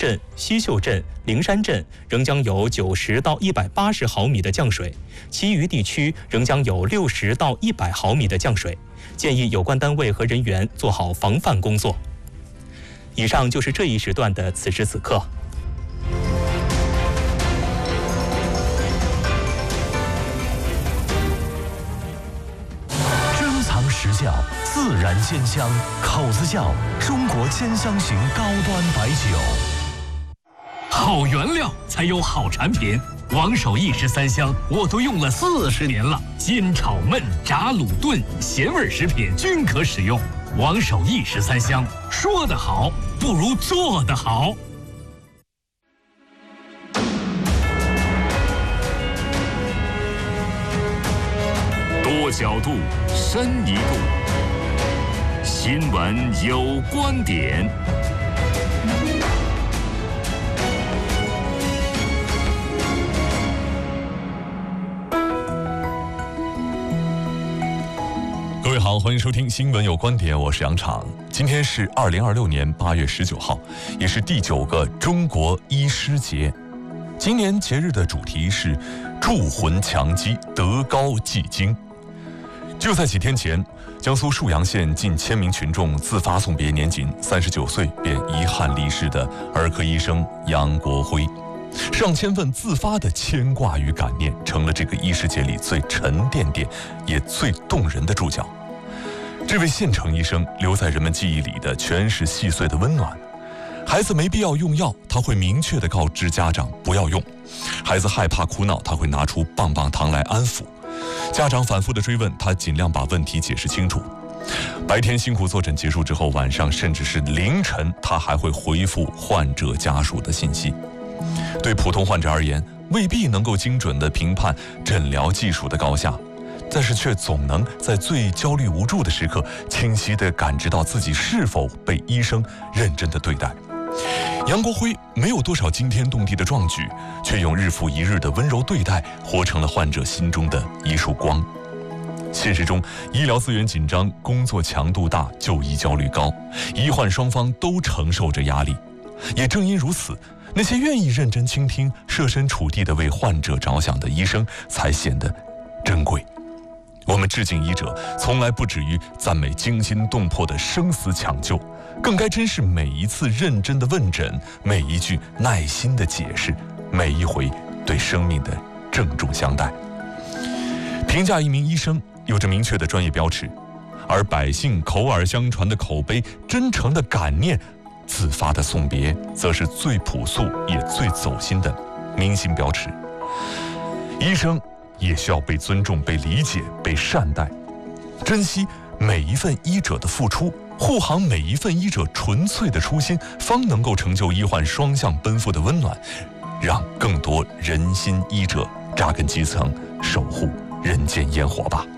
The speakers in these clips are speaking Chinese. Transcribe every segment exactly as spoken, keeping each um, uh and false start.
镇、西秀镇、灵山镇仍将有九十到一百八十毫米的降水，其余地区仍将有六十到一百毫米的降水。建议有关单位和人员做好防范工作。以上就是这一时段的此时此刻。 珍藏实窖，自然鲜香，口子窖中国兼香型高端白酒。 好原料才有好产品。王守义十三香我都用了四十年了，煎炒焖炸卤炖咸味食品均可使用。王守义十三香，说得好不如做得好。 多角度，深一度，新闻有观点。 各位好，欢迎收听《新闻有观点》，我是杨昶。今天是二零二六年八月十九号，也是第九个中国医师节。今年节日的主题是铸魂强基，德高继精。就在几天前，江苏沭阳县近千名群众自发送别年仅三十九岁便遗憾离世的儿科医生杨国辉。上千份自发的牵挂与感念，成了这个医师节里最沉甸甸也最动人的注脚。这位县城医生留在人们记忆里的全是细碎的温暖。孩子没必要用药，他会明确地告知家长不要用；孩子害怕哭闹，他会拿出棒棒糖来安抚；家长反复的追问，他尽量把问题解释清楚。白天辛苦坐诊结束之后，晚上甚至是凌晨，他还会回复患者家属的信息。对普通患者而言，未必能够精准地评判诊疗技术的高下，但是却总能在最焦虑无助的时刻，清晰地感知到自己是否被医生认真地对待。杨国辉没有多少惊天动地的壮举，却用日复一日的温柔对待，活成了患者心中的一束光。现实中，医疗资源紧张，工作强度大，就医焦虑高，医患双方都承受着压力。也正因如此，那些愿意认真倾听、设身处地地为患者着想的医生，才显得珍贵。我们致敬医者，从来不止于赞美惊心动魄的生死抢救，更该珍视每一次认真的问诊，每一句耐心的解释，每一回对生命的郑重相待。评价一名医生有着明确的专业标尺，而百姓口耳相传的口碑、真诚的感念、自发的送别，则是最朴素也最走心的明星标尺。医生也需要被尊重、被理解、被善待，珍惜每一份医者的付出，护航每一份医者纯粹的初心，方能够成就医患双向奔赴的温暖，让更多人心医者扎根基层，守护人间烟火吧。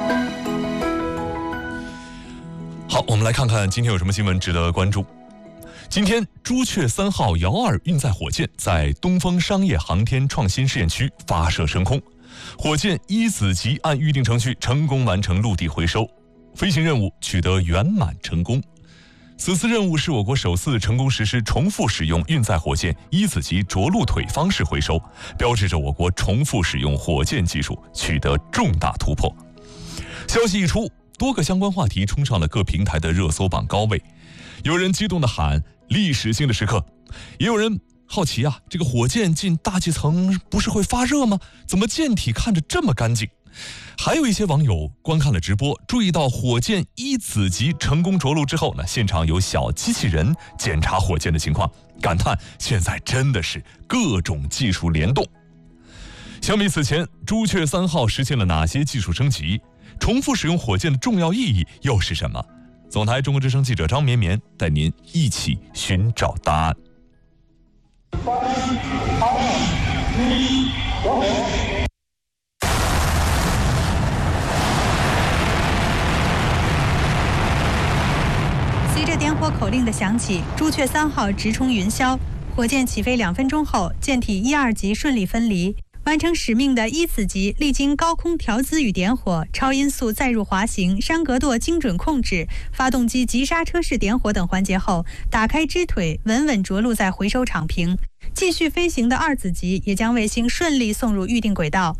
好，我们来看看今天有什么新闻值得关注。今天，朱雀三号遥二运载火箭在东风商业航天创新试验区发射升空，火箭一子级按预定程序成功完成陆地回收，飞行任务取得圆满成功。此次任务是我国首次成功实施重复使用运载火箭一子级着陆腿方式回收，标志着我国重复使用火箭技术取得重大突破。消息一出，多个相关话题冲上了各平台的热搜榜高位，有人激动地喊历史性的时刻，也有人好奇啊，这个火箭进大气层不是会发热吗？怎么舰体看着这么干净？还有一些网友观看了直播，注意到火箭一子级成功着陆之后呢，现场有小机器人检查火箭的情况，感叹现在真的是各种技术联动。相比此前，朱雀三号实现了哪些技术升级？重复使用火箭的重要意义又是什么？总台中国之声记者张绵绵带您一起寻找答案。 随着点火口令的响起，朱雀三号直冲云霄，火箭起飞两分钟后，舰体一二级顺利分离， 完成使命的一子级历经高空调姿与点火、超音速载入滑行、山格舵精准控制、发动机急刹车式点火等环节后，打开支腿，稳稳着陆在回收场坪。继续飞行的二子级也将卫星顺利送入预定轨道。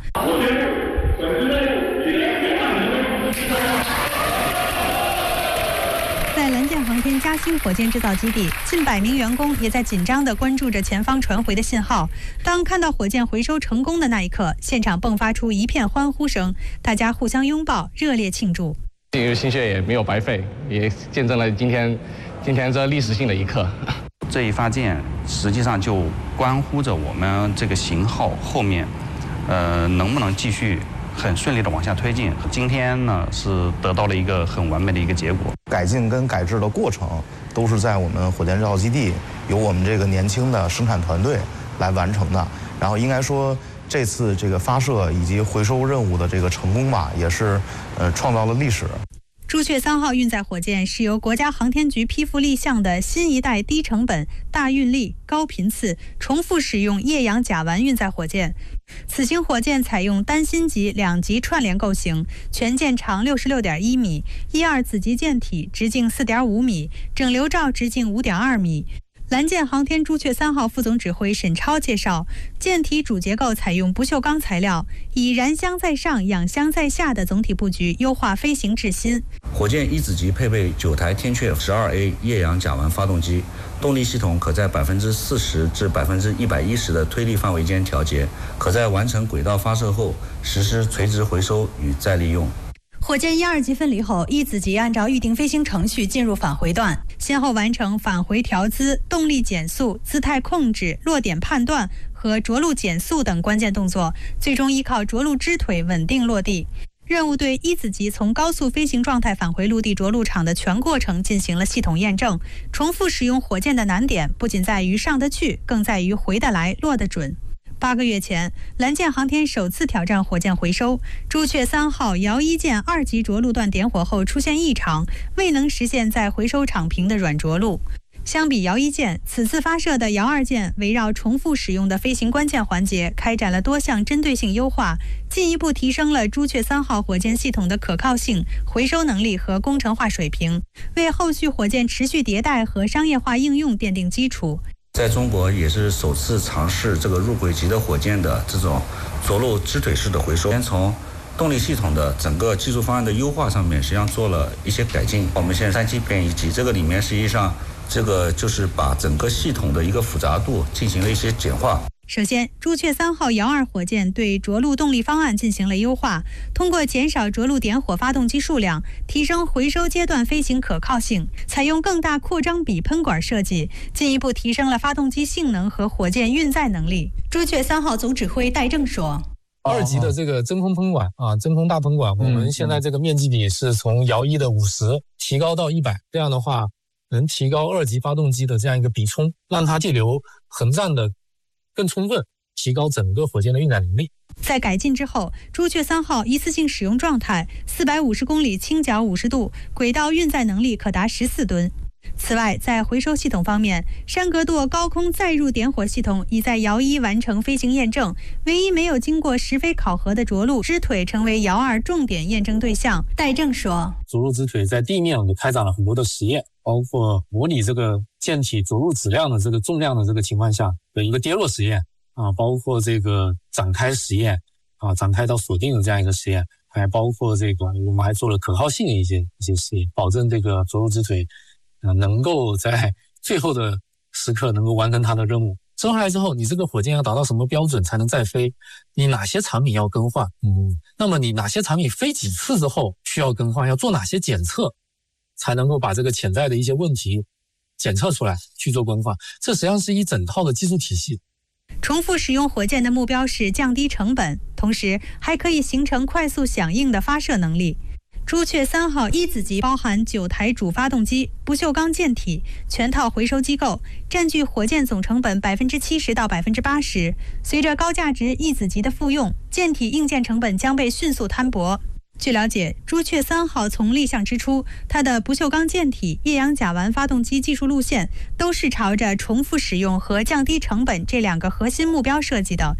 在蓝箭航天嘉兴火箭制造基地，近百名员工也在紧张地关注着前方传回的信号。当看到火箭回收成功的那一刻，现场迸发出一片欢呼声，大家互相拥抱，热烈庆祝。 这个心血也没有白费，也见证了今天今天这历史性的一刻。 这一发箭实际上就关乎着我们这个型号后面，呃，能不能继续很顺利的往下推进。今天呢是得到了一个很完美的一个结果。 改进跟改制的过程都是在我们火箭制造基地由我们这个年轻的生产团队来完成的。然后应该说这次这个发射以及回收任务的这个成功吧，也是呃创造了历史。 朱雀三号运载火箭是由国家航天局批复立项的新一代低成本、大运力、高频次、重复使用液氧甲烷运载火箭。此型火箭采用单芯级两级串联构型，全舰长六十六点一米，一二子级舰体直径四点五米，整流罩直径五点二米。蓝箭航天朱雀三号副总指挥沈超介绍，舰体主结构采用不锈钢材料，以燃箱在上、氧箱在下的总体布局优化飞行质心。 火箭一子级配备九台天阙 十二 A 液氧甲烷发动机，动力系统可在百分之四十至百分之一百一十的推力范围间调节，可在完成轨道发射后实施垂直回收与再利用。 火箭一二级分离后，一子级按照预定飞行程序进入返回段，先后完成返回调姿、动力减速、姿态控制、落点判断和着陆减速等关键动作，最终依靠着陆支腿稳定落地。任务对一子级从高速飞行状态返回陆地着陆场的全过程进行了系统验证。重复使用火箭的难点不仅在于上得去，更在于回得来、落得准。八个月前，蓝箭航天首次挑战火箭回收。朱雀三号遥一舰二级着陆段点火后出现异常，未能实现在回收场坪的软着陆。相比遥一舰，此次发射的遥二舰围绕重复使用的飞行关键环节，开展了多项针对性优化，进一步提升了朱雀三号火箭系统的可靠性、回收能力和工程化水平，为后续火箭持续迭代和商业化应用奠定基础。 在中国也是首次尝试这个入轨级的火箭的这种着陆支腿式的回收。先从动力系统的整个技术方案的优化上面，实际上做了一些改进。我们现在三级变异级，这个里面实际上这个就是把整个系统的一个复杂度进行了一些简化。 首先，朱雀三号遥二火箭对着陆动力方案进行了优化，通过减少着陆点火发动机数量，提升回收阶段飞行可靠性，采用更大扩张比喷管设计，进一步提升了发动机性能和火箭运载能力。朱雀三号总指挥戴正说： 二级的这个真空喷管啊，真空大喷管，我们现在这个面积比是从遥一的五十提高到一百，这样的话能提高二级发动机的这样一个比冲，让它气流横站的更充分，提高整个火箭的运载能力。 在改进之后，朱雀三号一次性使用状态四百五十公里倾角五十度，轨道运载能力可达十四吨。此外，在回收系统方面，山格舵高空载入点火系统已在遥一完成飞行验证，唯一没有经过实飞考核的着陆支腿成为遥二重点验证对象。戴正说： 着陆支腿在地面我们开展了很多的实验，包括模拟这个舰体着陆质量的这个重量的这个情况下的一个跌落实验啊，包括这个展开实验啊，展开到锁定的这样一个实验，还包括这个我们还做了可靠性的一些一些实验，保证这个着陆支腿呃能够在最后的时刻能够完成它的任务。生下来之后，你这个火箭要达到什么标准才能再飞？你哪些产品要更换？嗯，那么你哪些产品飞几次之后需要更换？要做哪些检测？才能够把这个潜在的一些问题检测出来去做更换，这实际上是一整套的技术体系。 重复使用火箭的目标是降低成本，同时还可以形成快速响应的发射能力。朱雀三号一子级包含九台主发动机、不锈钢舰体、全套回收机构，占据火箭总成本百分之七十到百分之八十。随着高价值一子级的复用，舰体硬件成本将被迅速摊薄。据了解，朱雀三号从立项之初，它的不锈钢舰体、液氧甲烷发动机技术路线都是朝着重复使用和降低成本这两个核心目标设计的。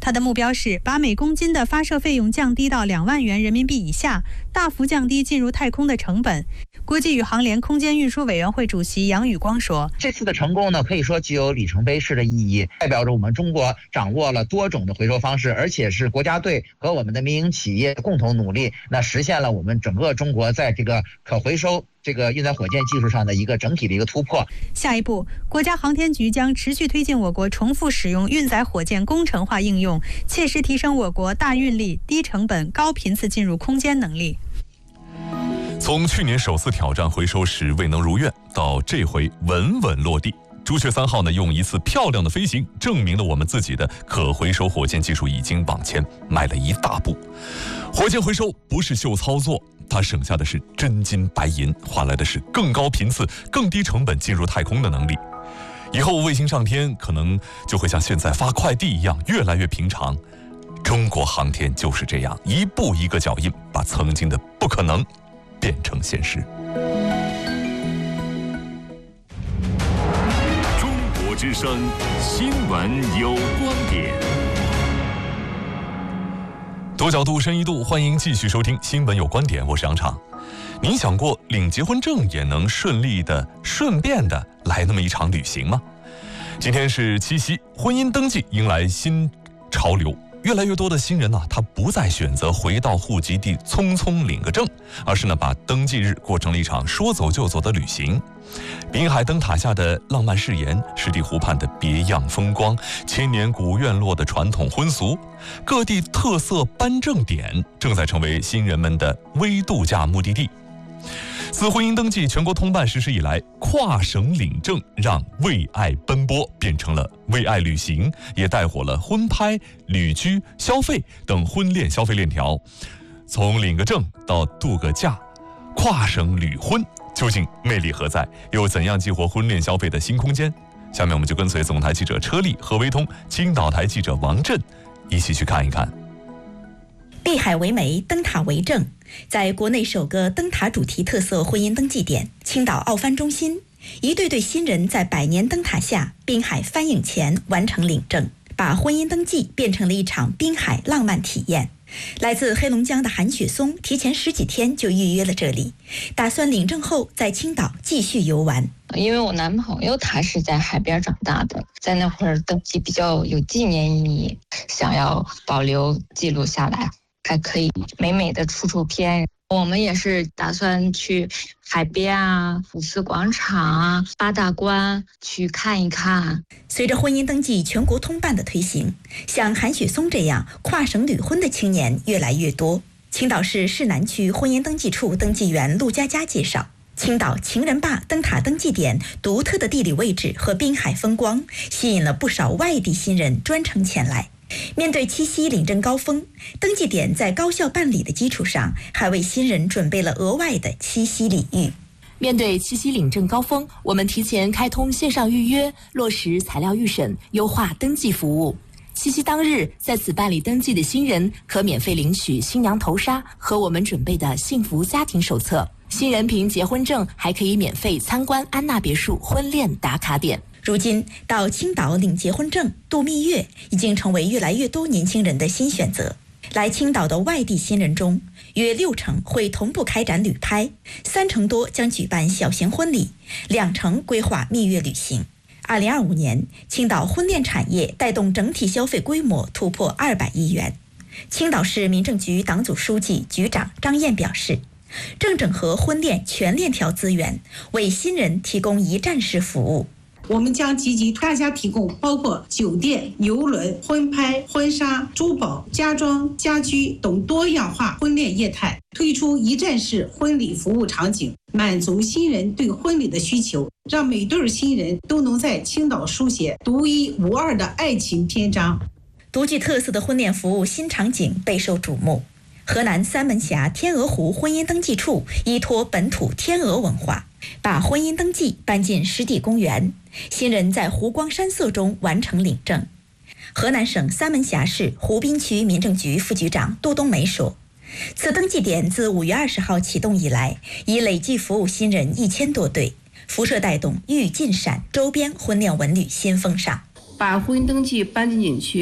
他的目标是把每公斤的发射费用降低到两万元人民币以下，大幅降低进入太空的成本。国际宇航联空间运输委员会主席杨宇光说：“ 这次的成功呢，可以说具有里程碑式的意义，代表着我们中国掌握了多种的回收方式，而且是国家队和我们的民营企业共同努力，那实现了我们整个中国在这个可回收这个运载火箭技术上的一个整体的一个突破。” 下一步，国家航天局将持续推进我国重复使用运载火箭工程化应用，切实提升我国大运力、低成本、高频次进入空间能力。 从去年首次挑战回收时未能如愿，到这回稳稳落地，朱雀三号呢用一次漂亮的飞行，证明了我们自己的可回收火箭技术已经往前迈了一大步。火箭回收不是秀操作，它省下的是真金白银，换来的是更高频次、更低成本进入太空的能力。以后卫星上天可能就会像现在发快递一样越来越平常。中国航天就是这样，一步一个脚印，把曾经的不可能变成现实。 中国之声新闻有观点。 多角度，深一度，欢迎继续收听新闻有观点，我是杨畅。您想过领结婚证也能顺利的、顺便的来那么一场旅行吗？今天是七夕，婚姻登记迎来新潮流。越来越多的新人呢、啊，他不再选择回到户籍地匆匆领个证，而是呢把登记日过成了一场说走就走的旅行。滨海灯塔下的浪漫誓言，湿地湖畔的别样风光，千年古院落的传统婚俗，各地特色颁证点正在成为新人们的微度假目的地。自婚姻登记全国通办实施以来，跨省领证让为爱奔波变成了为爱旅行，也带火了婚拍、旅居、消费等婚恋消费链条。从领个证到度个假，跨省旅婚究竟魅力何在？又怎样激活婚恋消费的新空间？下面我们就跟随总台记者车丽、何维通、青岛台记者王震一起去看一看。 碧海为媒，灯塔为证，在国内首个灯塔主题特色婚姻登记点青岛奥帆中心，一对对新人在百年灯塔下滨海帆影前完成领证，把婚姻登记变成了一场滨海浪漫体验。来自黑龙江的韩雪松提前十几天就预约了这里，打算领证后在青岛继续游玩。 因为我男朋友他是在海边长大的，在那会儿登记比较有纪念意义，想要保留记录下来，还可以美美的出出片。我们也是打算去海边啊、五四广场啊、八大关去看一看。 随着婚姻登记全国通办的推行，像韩雪松这样跨省旅婚的青年越来越多。青岛市市南区婚姻登记处登记员陆佳佳介绍，青岛情人坝灯塔登记点独特的地理位置和滨海风光，吸引了不少外地新人专程前来。面对七夕领证高峰，登记点在高效办理的基础上，还为新人准备了额外的七夕礼遇。 面对七夕领证高峰，我们提前开通线上预约，落实材料预审，优化登记服务。七夕当日，在此办理登记的新人可免费领取新娘头纱和我们准备的幸福家庭手册。新人凭结婚证还可以免费参观安娜别墅婚恋打卡点。 如今，到青岛领结婚证、度蜜月已经成为越来越多年轻人的新选择。来青岛的外地新人中，约六成会同步开展旅拍，三成多将举办小型婚礼，两成规划蜜月旅行。二零二五年，青岛婚恋产业带动整体消费规模突破二百亿元。青岛市民政局党组书记、局长张燕表示，正整合婚恋全链条资源，为新人提供一站式服务。 我们将积极大家提供包括酒店、邮轮、婚拍、婚纱、珠宝、家装、家居等多样化婚恋业态，推出一站式婚礼服务场景，满足新人对婚礼的需求，让每对新人都能在青岛书写独一无二的爱情篇章。 独具特色的婚恋服务新场景备受瞩目。河南三门峡天鹅湖婚姻登记处依托本土天鹅文化，把婚姻登记搬进湿地公园，新人在湖光山色中完成领证。河南省三门峡市湖滨区民政局副局长杜冬梅说，此登记点自五月二十号启动以来，已累计服务新人一千多对，辐射带动豫晋陕周边婚恋文旅新风尚。 把婚姻登记搬进景区，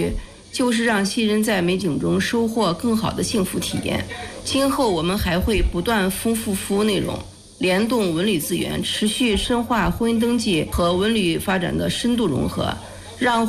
就是让新人在美景中收获更好的幸福体验。今后我们还会不断丰富服务内容，联动文旅资源，持续深化婚姻登记和文旅发展的深度融合，让